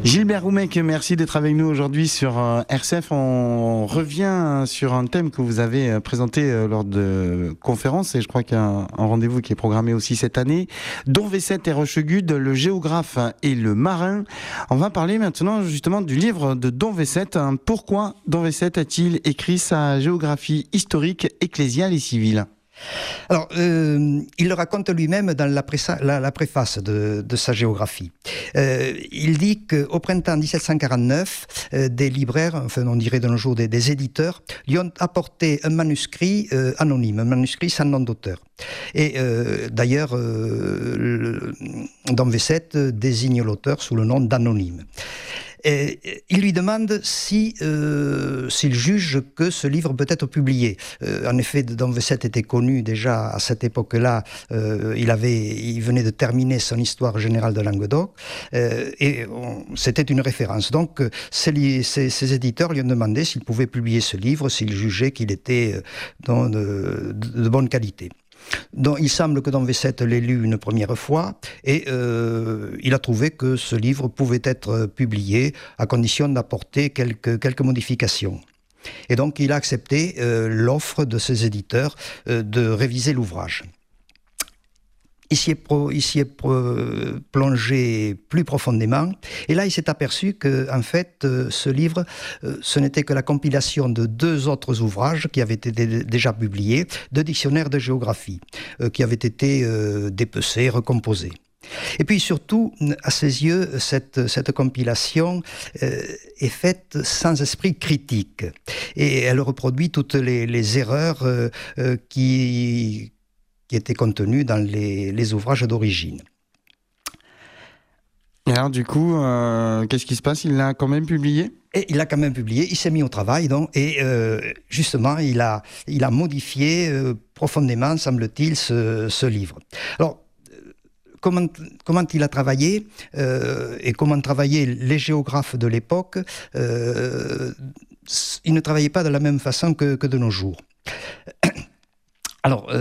Gilbert Roumec, merci d'être avec nous aujourd'hui sur RCF. On revient sur un thème que vous avez présenté lors de conférences, et je crois qu'il y a un rendez-vous qui est programmé aussi cette année. Don Wesset et Rochegude, le géographe et le marin. On va parler maintenant justement du livre de Don Wesset. Pourquoi Don Wesset a-t-il écrit sa géographie historique, ecclésiale et civile ? Alors, il le raconte lui-même dans la préface de sa géographie. Il dit qu'au printemps 1749, des libraires, enfin on dirait de nos jours des éditeurs, lui ont apporté un manuscrit anonyme, un manuscrit sans nom d'auteur. Et d'ailleurs, Don Wesset désigne l'auteur sous le nom d'anonyme. Et il lui demande s'il juge que ce livre peut être publié. En effet, Don Wesset était connu déjà à cette époque-là. Il venait de terminer son histoire générale de Languedoc, c'était une référence. Donc, ces éditeurs lui ont demandé s'il pouvait publier ce livre, s'il jugeait qu'il était de bonne qualité. Donc, il semble que Don Wesset l'ait lu une première fois et il a trouvé que ce livre pouvait être publié à condition d'apporter quelques modifications. Et donc il a accepté l'offre de ses éditeurs de réviser l'ouvrage. Il s'y est plongé plus profondément, et là il s'est aperçu que, en fait, ce livre, ce n'était que la compilation de 2 autres ouvrages qui avaient été déjà publiés, de dictionnaires de géographie, qui avaient été dépecés, recomposés. Et puis surtout, à ses yeux, cette compilation est faite sans esprit critique, et elle reproduit toutes les erreurs qui étaient contenues dans les ouvrages d'origine. Et alors du coup, qu'est-ce qui se passe ? Il l'a quand même publié ? Et il l'a quand même publié, il s'est mis au travail, donc, et justement, il a modifié profondément, semble-t-il, ce livre. Alors, comment il a travaillé et comment travaillaient les géographes de l'époque, ils ne travaillaient pas de la même façon que de nos jours. Alors,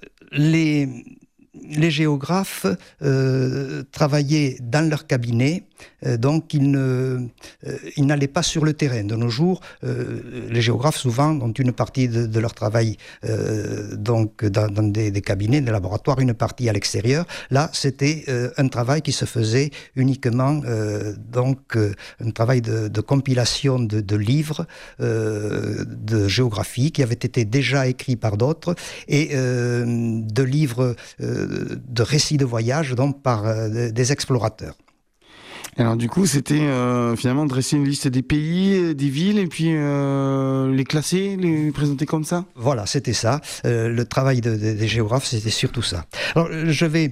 les géographes travaillaient dans leur cabinet, donc ils n'allaient pas sur le terrain. De nos jours, les géographes souvent ont une partie de leur travail donc dans des cabinets, des laboratoires, une partie à l'extérieur. Là, c'était un travail qui se faisait uniquement, un travail de compilation de livres de géographie qui avaient été déjà écrits par d'autres, et de livres de récits de voyage, donc par des explorateurs. Alors du coup, c'était finalement dresser une liste des pays, des villes, et puis les classer, les présenter comme ça ? Voilà, c'était ça. Le travail des géographes, c'était surtout ça. Alors, je vais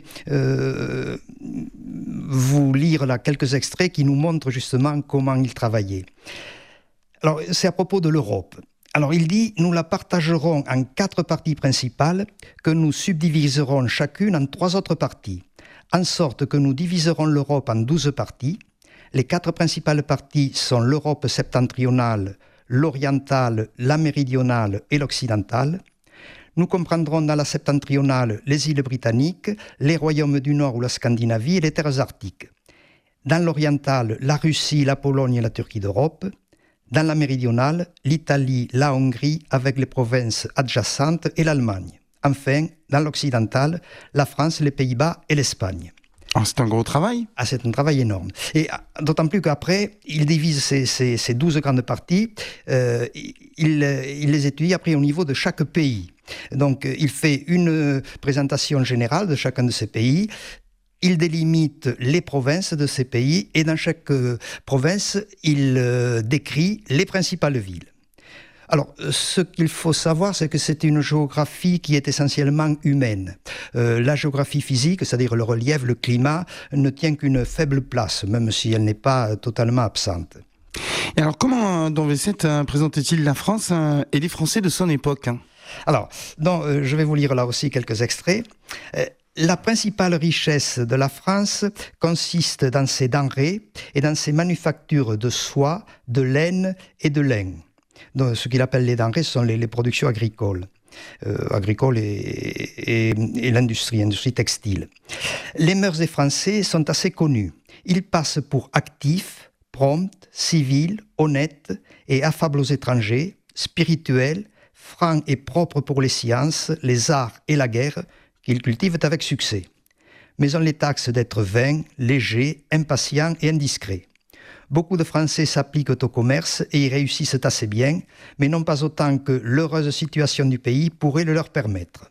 vous lire là quelques extraits qui nous montrent justement comment ils travaillaient. Alors, c'est à propos de l'Europe. Alors il dit « Nous la partagerons en 4 parties principales que nous subdiviserons chacune en 3 autres parties, en sorte que nous diviserons l'Europe en 12 parties. Les 4 principales parties sont l'Europe septentrionale, l'orientale, la méridionale et l'occidentale. Nous comprendrons dans la septentrionale les îles britanniques, les royaumes du Nord ou la Scandinavie et les terres arctiques. Dans l'orientale, la Russie, la Pologne et la Turquie d'Europe. Dans la méridionale, l'Italie, la Hongrie avec les provinces adjacentes et l'Allemagne. Enfin, dans l'occidentale, la France, les Pays-Bas et l'Espagne. Oh, c'est un gros travail. Ah, c'est un travail énorme. Et d'autant plus qu'après, il divise ces 12 grandes parties, il les étudie après au niveau de chaque pays. Donc, il fait une présentation générale de chacun de ces pays. Il délimite les provinces de ces pays, et dans chaque province, il décrit les principales villes. Alors, ce qu'il faut savoir, c'est que c'est une géographie qui est essentiellement humaine. La géographie physique, c'est-à-dire le relief, le climat, ne tient qu'une faible place, même si elle n'est pas totalement absente. Et alors, comment Don Wesset présentait-il la France et les Français de son époque ? Alors, je vais vous lire là aussi quelques extraits. La principale richesse de la France consiste dans ses denrées et dans ses manufactures de soie, de laine et de lin. Donc, ce qu'il appelle les denrées, ce sont les productions agricoles. Et l'industrie textile. Les mœurs des Français sont assez connues. Ils passent pour actifs, prompte, civile, honnête et affable aux étrangers, spirituel, franc et propre pour les sciences, les arts et la guerre, qu'ils cultivent avec succès. Mais on les taxe d'être vains, légers, impatients et indiscrets. Beaucoup de Français s'appliquent au commerce et y réussissent assez bien, mais non pas autant que l'heureuse situation du pays pourrait le leur permettre.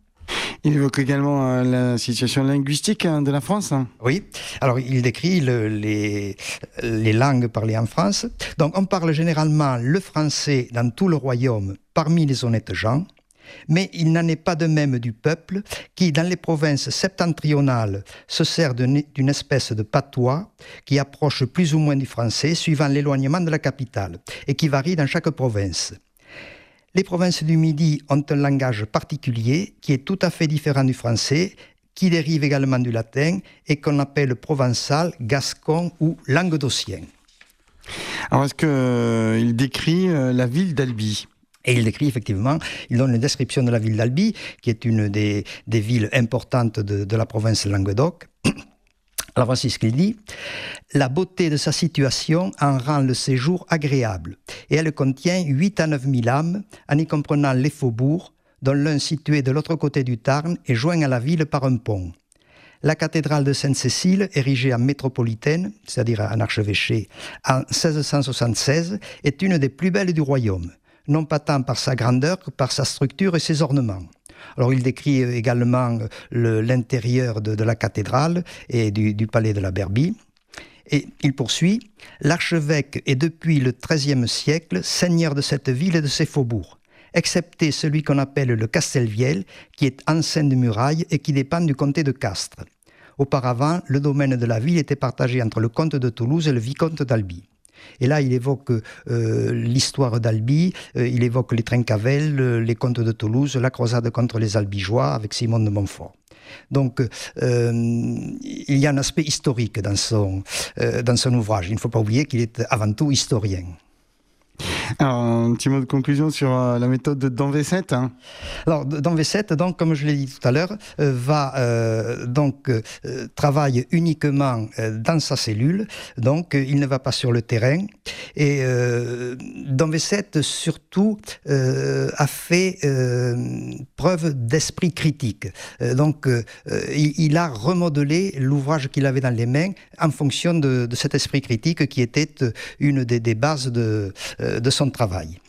Il évoque également la situation linguistique de la France. Oui, alors il décrit les langues parlées en France. Donc on parle généralement le français dans tout le royaume parmi les honnêtes gens, mais il n'en est pas de même du peuple qui, dans les provinces septentrionales, se sert d'une espèce de patois qui approche plus ou moins du français suivant l'éloignement de la capitale et qui varie dans chaque province. Les provinces du Midi ont un langage particulier qui est tout à fait différent du français, qui dérive également du latin et qu'on appelle provençal, gascon ou languedocien. Alors est-ce qu'il décrit la ville d'Albi ? Et il décrit effectivement, il donne une description de la ville d'Albi, qui est une des villes importantes de la province Languedoc. Alors voici ce qu'il dit. La beauté de sa situation en rend le séjour agréable, et elle contient 8 à 9 000 âmes, en y comprenant les faubourgs, dont l'un situé de l'autre côté du Tarn est joint à la ville par un pont. La cathédrale de Sainte-Cécile, érigée en métropolitaine, c'est-à-dire en archevêché, en 1676, est une des plus belles du royaume, non pas tant par sa grandeur que par sa structure et ses ornements. Alors il décrit également l'intérieur de la cathédrale et du palais de la Berbie. Et il poursuit, l'archevêque est depuis le XIIIe siècle seigneur de cette ville et de ses faubourgs, excepté celui qu'on appelle le Castelviel, qui est enceinte de murailles et qui dépend du comté de Castres. Auparavant, le domaine de la ville était partagé entre le comte de Toulouse et le vicomte d'Albi. Et là, il évoque l'histoire d'Albi, il évoque les Trincavel, les comtes de Toulouse, la croisade contre les Albigeois avec Simon de Montfort. Donc, il y a un aspect historique dans son ouvrage. Il ne faut pas oublier qu'il est avant tout historien. Alors, un petit mot de conclusion sur la méthode de Danvesset. Alors, Danvesset, donc, comme je l'ai dit tout à l'heure, travaille uniquement dans sa cellule, donc il ne va pas sur le terrain. Et Danvesset, surtout, a fait preuve d'esprit critique. Il a remodelé l'ouvrage qu'il avait dans les mains en fonction de cet esprit critique qui était une des bases de son travail.